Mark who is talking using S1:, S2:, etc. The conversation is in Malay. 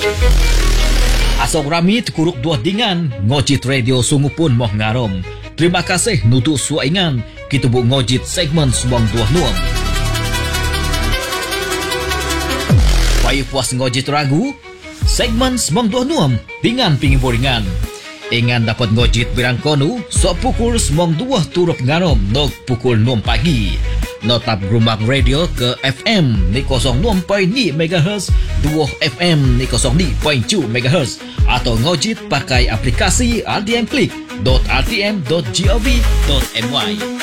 S1: Asok rami terkuruk dua dengan ngojit radio sungguh pun moh ngarom. Terima kasih nutuk suaingan kita bu ngojit segmen semong dua nuam. Payah puas ngojit ragu segmen semong dua nuam dengan pingin boringan. Ingan dapat ngojit birangkonu sok pukul semong dua turuk ngarom nok pukul 6 pagi. Notap rumah radio ke FM ni 06.2 MHz, 2 FM ni 02.2 MHz atau ngojit pakai aplikasi RTM Click.rtm.gov.my.